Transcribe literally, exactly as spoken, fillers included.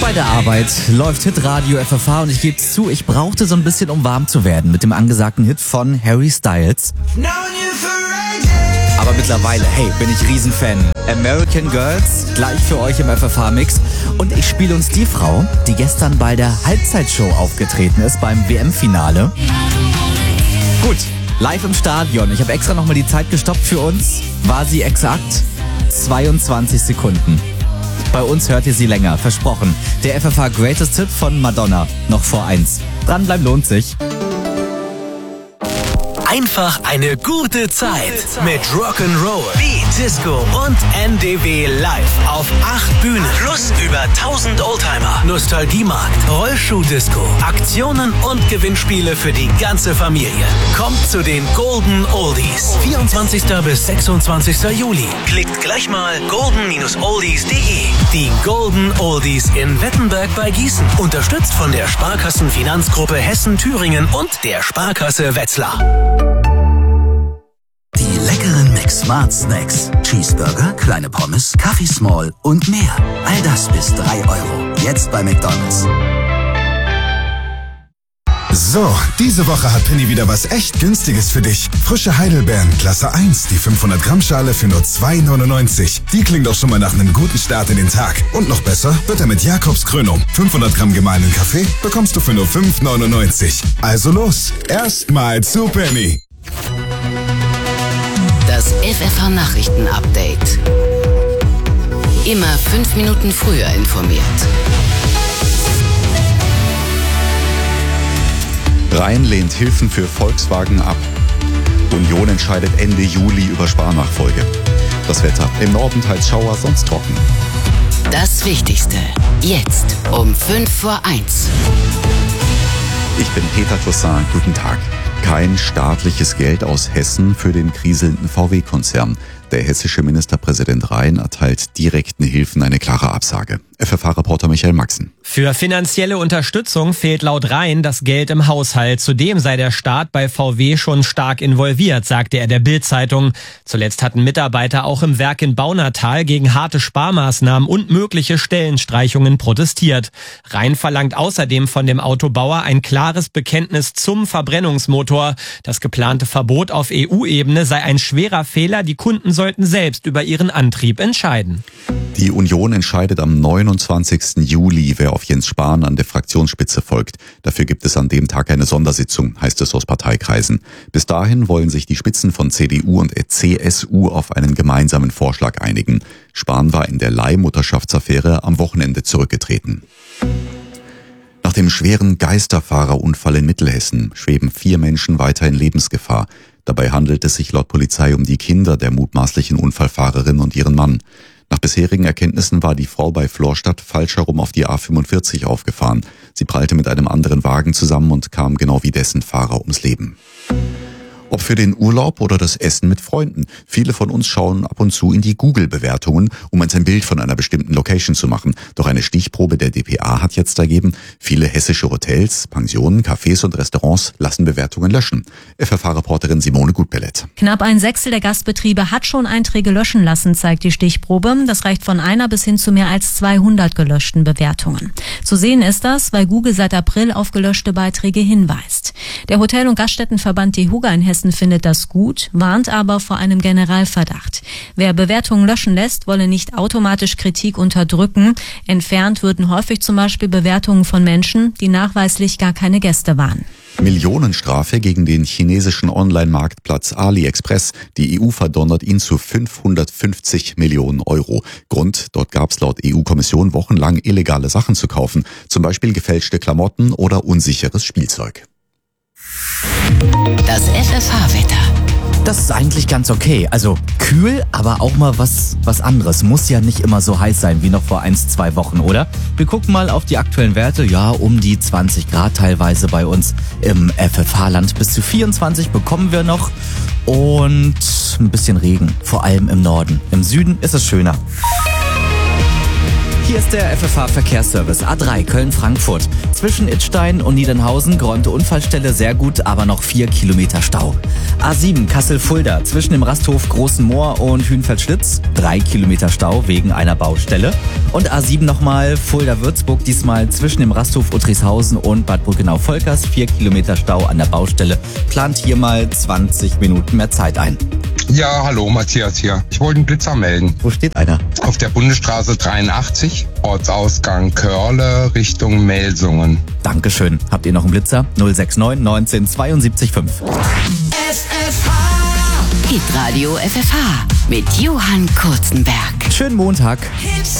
Bei der Arbeit läuft Hitradio F F H und ich gebe zu, ich brauchte so ein bisschen, um warm zu werden mit dem angesagten Hit von Harry Styles. Aber mittlerweile, hey, bin ich Riesenfan. American Girls, gleich für euch im F F H-Mix. Und ich spiele uns die Frau, die gestern bei der Halbzeitshow aufgetreten ist beim W M-Finale. Gut, live im Stadion. Ich habe extra nochmal die Zeit gestoppt für uns. War sie exakt zweiundzwanzig Sekunden. Bei uns hört ihr sie länger, versprochen. Der F F H Greatest Hit von Madonna, noch vor eins. Dranbleiben lohnt sich. Einfach eine gute Zeit mit Rock'n'Roll, Beat, Disco und N D W live auf acht Bühnen plus über tausend Oldtimer, Nostalgiemarkt, Rollschuh-Disco, Aktionen und Gewinnspiele für die ganze Familie. Kommt zu den Golden Oldies. vierundzwanzigsten bis sechsundzwanzigsten Juli. Klickt gleich mal golden oldies punkt de. Die Golden Oldies in Wettenberg bei Gießen. Unterstützt von der Sparkassenfinanzgruppe Hessen-Thüringen und der Sparkasse Wetzlar. Die leckeren McSmart Snacks. Cheeseburger, kleine Pommes, Kaffee Small und mehr. All das bis drei Euro. Jetzt bei McDonald's. So, diese Woche hat Penny wieder was echt Günstiges für dich. Frische Heidelbeeren, Klasse eins, die fünfhundert Gramm Schale für nur zwei neunundneunzig. Die klingt doch schon mal nach einem guten Start in den Tag. Und noch besser wird er mit Jakobs Krönung. fünfhundert Gramm gemahlenen Kaffee bekommst du für nur fünf neunundneunzig. Also los, erstmal zu Penny. Das F F H-Nachrichten-Update. Immer fünf Minuten früher informiert. Rhein lehnt Hilfen für Volkswagen ab. Union entscheidet Ende Juli über Sparnachfolge. Das Wetter: im Norden teils Schauer, sonst trocken. Das Wichtigste jetzt um fünf vor eins. Ich bin Peter Toussaint. Guten Tag. Kein staatliches Geld aus Hessen für den kriselnden V W-Konzern. Der hessische Ministerpräsident Rhein erteilt direkten Hilfen eine klare Absage. F F H-Reporter Michael Maxen. Für finanzielle Unterstützung fehlt laut Rhein das Geld im Haushalt. Zudem sei der Staat bei V W schon stark involviert, sagte er der Bild-Zeitung. Zuletzt hatten Mitarbeiter auch im Werk in Baunatal gegen harte Sparmaßnahmen und mögliche Stellenstreichungen protestiert. Rhein verlangt außerdem von dem Autobauer ein klares Bekenntnis zum Verbrennungsmotor. Das geplante Verbot auf E U-Ebene sei ein schwerer Fehler. Die Kunden sollten selbst über ihren Antrieb entscheiden. Die Union entscheidet am neunundzwanzigsten Juli, wer auf Jens Spahn an der Fraktionsspitze folgt. Dafür gibt es an dem Tag eine Sondersitzung, heißt es aus Parteikreisen. Bis dahin wollen sich die Spitzen von C D U und C S U auf einen gemeinsamen Vorschlag einigen. Spahn war in der Leihmutterschaftsaffäre am Wochenende zurückgetreten. Nach dem schweren Geisterfahrerunfall in Mittelhessen schweben vier Menschen weiter in Lebensgefahr. Dabei handelt es sich laut Polizei um die Kinder der mutmaßlichen Unfallfahrerin und ihren Mann. Nach bisherigen Erkenntnissen war die Frau bei Florstadt falsch herum auf die A fünfundvierzig aufgefahren. Sie prallte mit einem anderen Wagen zusammen und kam genau wie dessen Fahrer ums Leben. Ob für den Urlaub oder das Essen mit Freunden. Viele von uns schauen ab und zu in die Google-Bewertungen, um uns ein Bild von einer bestimmten Location zu machen. Doch eine Stichprobe der D P A hat jetzt ergeben, viele hessische Hotels, Pensionen, Cafés und Restaurants lassen Bewertungen löschen. F F H-Reporterin Simone Gutbellett. Knapp ein Sechstel der Gastbetriebe hat schon Einträge löschen lassen, zeigt die Stichprobe. Das reicht von einer bis hin zu mehr als zweihundert gelöschten Bewertungen. Zu sehen ist das, weil Google seit April auf gelöschte Beiträge hinweist. Der Hotel- und Gaststättenverband DEHUGA in Hessen findet das gut, warnt aber vor einem Generalverdacht. Wer Bewertungen löschen lässt, wolle nicht automatisch Kritik unterdrücken. Entfernt würden häufig zum Beispiel Bewertungen von Menschen, die nachweislich gar keine Gäste waren. Millionenstrafe gegen den chinesischen Online-Marktplatz AliExpress. Die E U verdonnert ihn zu fünfhundertfünfzig Millionen Euro. Grund: dort gab es laut E U-Kommission wochenlang illegale Sachen zu kaufen, zum Beispiel gefälschte Klamotten oder unsicheres Spielzeug. Das F F H-Wetter. Das ist eigentlich ganz okay. Also kühl, aber auch mal was, was anderes. Muss ja nicht immer so heiß sein wie noch vor eins, zwei Wochen, oder? Wir gucken mal auf die aktuellen Werte. Ja, um die zwanzig Grad teilweise bei uns im F F H-Land. Bis zu vierundzwanzig bekommen wir noch. Und ein bisschen Regen, vor allem im Norden. Im Süden ist es schöner. Hier ist der F F H-Verkehrsservice. A drei Köln-Frankfurt. Zwischen Idstein und Niedernhausen, Gronte Unfallstelle sehr gut, aber noch vier Kilometer Stau. A sieben Kassel-Fulda. Zwischen dem Rasthof Großen Moor und Hühnfeldschlitz. drei Kilometer Stau wegen einer Baustelle. Und A sieben nochmal Fulda-Würzburg. Diesmal zwischen dem Rasthof Uttrishausen und Bad Brückenau-Volkers. vier Kilometer Stau an der Baustelle. Plant hier mal zwanzig Minuten mehr Zeit ein. Ja, hallo, Matthias hier. Ich wollte einen Blitzer melden. Wo steht einer? Auf der Bundesstraße dreiundachtzig, Ortsausgang Körle, Richtung Melsungen. Dankeschön. Habt ihr noch einen Blitzer? null sechs neun neunzehn zweiundsiebzig fünf. F F H. Hitradio F F H mit Johann Kurzenberg. Schönen Montag.